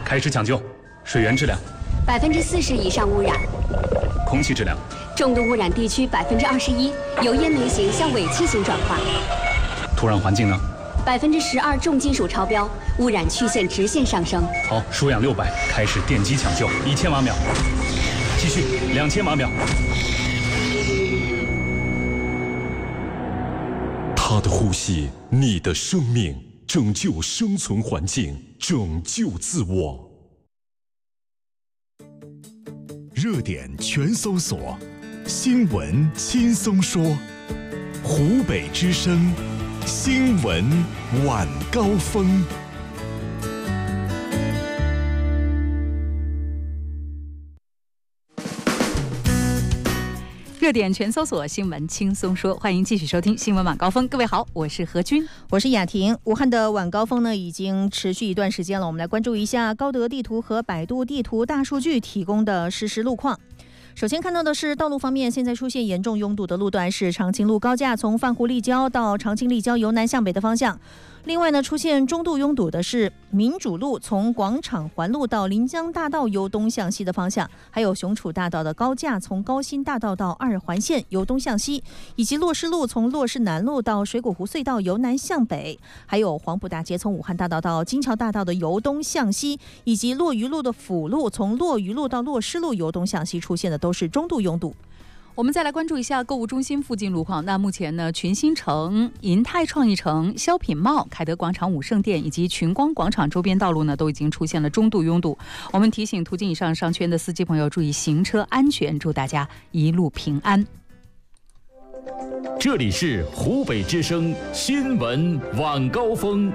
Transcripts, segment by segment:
开始抢救。水源质量 40%以上污染， 空气质量重度污染地区21%，由烟煤型向尾气型转化。 土壤环境呢 ？12%重金属超标，污染曲线直线上升。 好，输氧600，开始电击抢救，1000瓦秒，继续2000瓦秒。 他的呼吸，你的生命，拯救生存环境，拯救自我。热点全搜索，新闻轻松说，湖北之声，新闻晚高峰。 热点全搜索，新闻轻松说，欢迎继续收听新闻晚高峰。各位好，我是何君， 我是雅婷。武汉的晚高峰呢，已经持续一段时间了。我们来关注一下高德地图和百度地图大数据提供的实时路况。首先看到的是道路方面，现在出现严重拥堵的路段是长青路高架从泛湖立交到长青立交由南向北的方向。另外呢，出现中度拥堵的是民主路从广场环路到临江大道由东向西的方向，还有雄楚大道的高架从高新大道到二环线由东向西，以及洛师路从洛师南路到水果湖隧道由南向北，还有黄埔大街从武汉大道到金桥大道的由东向西，以及洛榆路的辅路从洛榆路到洛师路由东向西出现的都是中度拥堵。 我们再来关注一下购物中心附近路况。那目前呢，群星城、银泰创意城、肖品茂、凯德广场、武圣店以及群光广场周边道路呢，都已经出现了中度拥堵。我们提醒途经以上商圈的司机朋友注意行车安全，祝大家一路平安。 这里是湖北之声新闻晚高峰。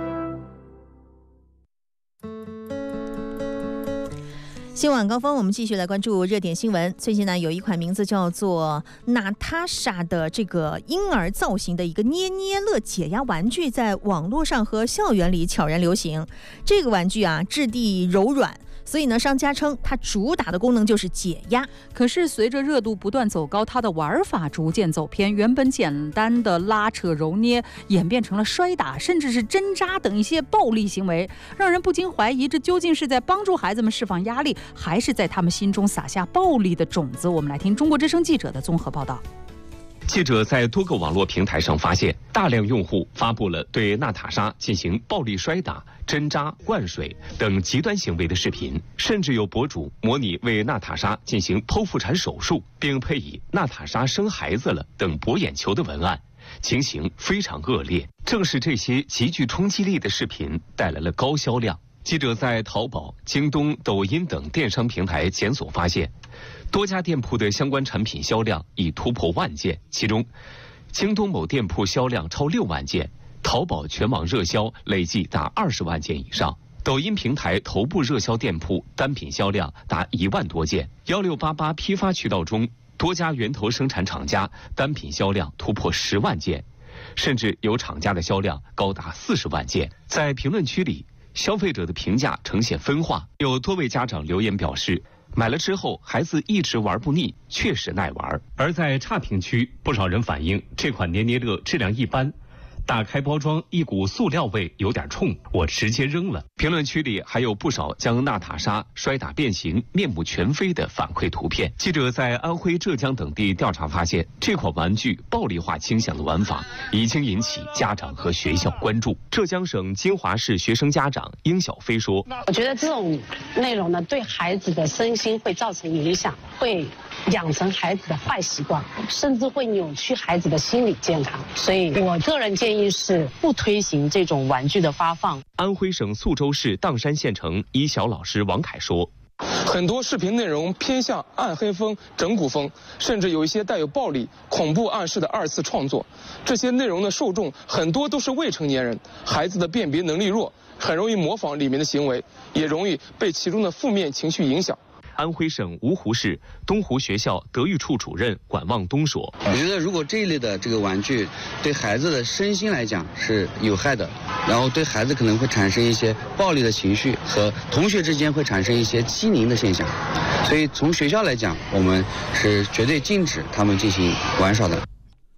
新晚高峰，我们继续来关注热点新闻。最近呢，有一款名字叫做娜塔莎的这个婴儿造型的一个捏捏乐解压玩具，在网络上和校园里悄然流行。这个玩具啊，质地柔软，所以呢，商家称它主打的功能就是解压。 可是随着热度不断走高，它的玩法逐渐走偏，原本简单的拉扯揉捏演变成了摔打，甚至是针扎等一些暴力行为，让人不禁怀疑，这究竟是在帮助孩子们释放压力，还是在他们心中撒下暴力的种子？我们来听中国之声记者的综合报道。 记者在多个网络平台上发现，大量用户发布了对娜塔莎进行暴力摔打、针扎、灌水等极端行为的视频，甚至有博主模拟为娜塔莎进行剖腹产手术，并配以“娜塔莎生孩子了”等博眼球的文案，情形非常恶劣。正是这些极具冲击力的视频带来了高销量。记者在淘宝、京东、抖音等电商平台检索发现，多家店铺的相关产品销量已突破万件，其中京东某店铺销量超6万件，淘宝全网热销累计达20万件以上，抖音平台头部热销店铺单品销量达1万多件，1688批发渠道中多家源头生产厂家单品销量突破10万件，甚至有厂家的销量高达40万件。在评论区里，消费者的评价呈现分化，有多位家长留言表示，买了之后孩子一直玩不腻，确实耐玩。而在差评区，不少人反映这款捏捏乐质量一般，打开包装一股塑料味有点冲，我直接扔了。评论区里还有不少将娜塔莎摔打变形、面目全非的反馈图片。记者在安徽、浙江等地调查发现，这款玩具暴力化倾向的玩法已经引起家长和学校关注。浙江省金华市学生家长殷小飞说：“ 我觉得这种内容呢，对孩子的身心会造成影响，会养成孩子的坏习惯，甚至会扭曲孩子的心理健康。所以我个人建议是不推行这种玩具的发放。” 安徽省宿州市砀山县城一小老师王凯说：“ 很多视频内容偏向暗黑风、整蛊风，甚至有一些带有暴力、恐怖暗示的2次创作。这些内容的受众很多都是未成年人，孩子的辨别能力弱，很容易模仿里面的行为，也容易被其中的负面情绪影响。” 安徽省芜湖市东湖学校德育处主任管望东说：“ 我觉得如果这一类的这个玩具对孩子的身心来讲是有害的，然后对孩子可能会产生一些暴力的情绪，和同学之间会产生一些欺凌的现象，所以从学校来讲，我们是绝对禁止他们进行玩耍的。”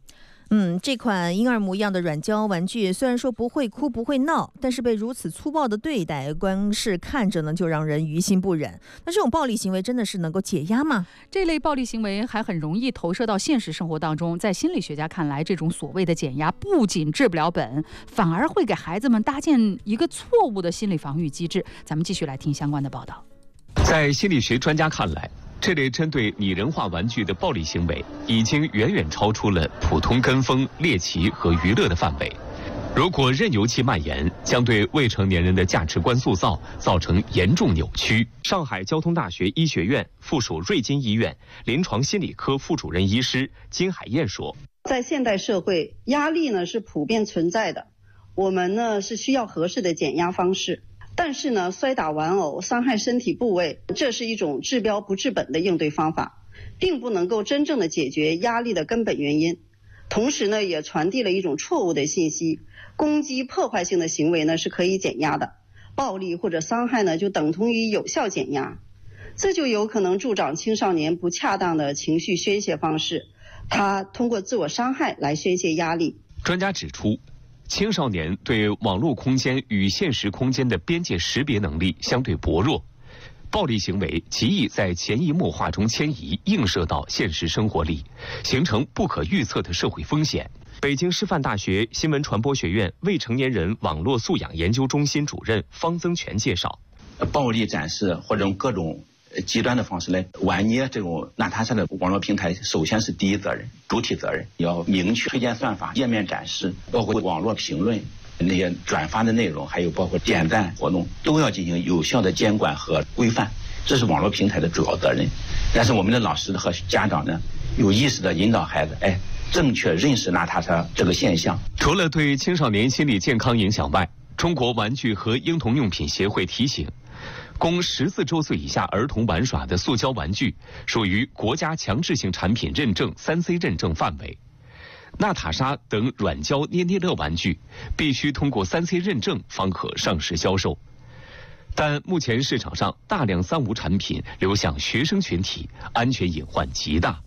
这款婴儿模样的软胶玩具虽然说不会哭不会闹，但是被如此粗暴的对待，光是看着呢就让人于心不忍。那这种暴力行为真的是能够解压吗？ 这类暴力行为还很容易投射到现实生活当中。在心理学家看来，这种所谓的减压不仅治不了本，反而会给孩子们搭建一个错误的心理防御机制。咱们继续来听相关的报道。 在心理学专家看来，这类针对拟人化玩具的暴力行为已经远远超出了普通跟风、猎奇和娱乐的范围。如果任由其蔓延，将对未成年人的价值观塑造造成严重扭曲。上海交通大学医学院附属瑞金医院临床心理科副主任医师金海燕说：“ 在现代社会，压力呢是普遍存在的，我们呢是需要合适的减压方式。但是呢，摔打玩偶、伤害身体部位，这是一种治标不治本的应对方法，并不能够真正的解决压力的根本原因。同时呢，也传递了一种错误的信息：攻击、破坏性的行为呢是可以减压的，暴力或者伤害呢就等同于有效减压，这就有可能助长青少年不恰当的情绪宣泄方式，他通过自我伤害来宣泄压力。” 专家指出，青少年对网络空间与现实空间的边界识别能力相对薄弱，暴力行为极易在潜移默化中迁移，映射到现实生活里，形成不可预测的社会风险。北京师范大学新闻传播学院未成年人网络素养研究中心主任方增全介绍， 暴力展示或者用各种极端的方式来玩捏这种娜塔莎的网络平台，首先是第一责任，主体责任要明确推荐算法、页面展示，包括网络评论、那些转发的内容，还有包括点赞活动，都要进行有效的监管和规范，这是网络平台的主要责任。但是我们的老师和家长呢，有意识的引导孩子，正确认识娜塔莎这个现象。 除了对青少年心理健康影响外，中国玩具和婴童用品协会提醒，供14周岁以下儿童玩耍的塑胶玩具属于国家强制性产品认证 3C 认证范围。娜塔莎等软胶捏捏乐玩具必须通过 3C 认证方可上市销售。但目前市场上大量3无产品流向学生群体，安全隐患极大。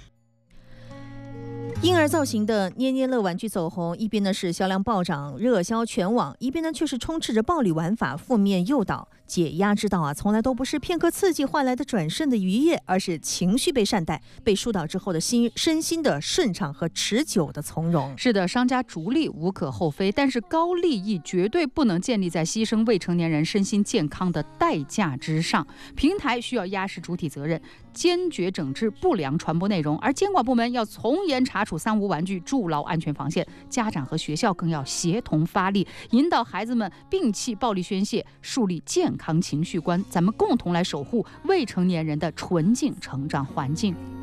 婴儿造型的捏捏乐玩具走红，一边呢是销量暴涨，热销全网，一边呢却是充斥着暴力玩法、负面诱导。解压之道从来都不是片刻刺激换来的转瞬的愉悦，而是情绪被善待、被疏导之后的身心的顺畅和持久的从容。 是的，商家逐利无可厚非，但是高利益绝对不能建立在牺牲未成年人身心健康的代价之上。平台需要压实主体责任，坚决整治不良传播内容，而监管部门要从严查处3无玩具，筑牢安全防线。家长和学校更要协同发力，引导孩子们摒弃暴力宣泄，树立健康情绪观。咱们共同来守护未成年人的纯净成长环境。